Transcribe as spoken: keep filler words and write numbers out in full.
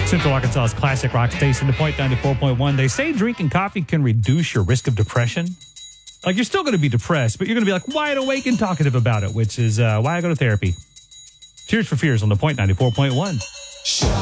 Central Arkansas's classic rock station, The Point ninety-four point one. They say drinking coffee can reduce your risk of depression. Like, you're still going to be depressed, but you're going to be like wide awake and talkative about it, which is uh, why I go to therapy. Cheers for Fears on The Point ninety-four point one.